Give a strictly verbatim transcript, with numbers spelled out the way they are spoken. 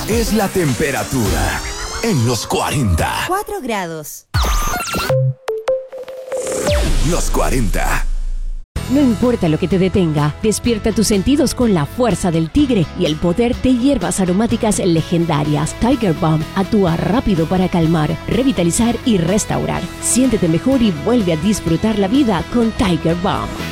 es la temperatura en los cuarenta. cuatro grados. Los cuarenta. No importa lo que te detenga, despierta tus sentidos con la fuerza del tigre y el poder de hierbas aromáticas legendarias. Tiger Balm actúa rápido para calmar, revitalizar y restaurar. Siéntete mejor y vuelve a disfrutar la vida con Tiger Balm.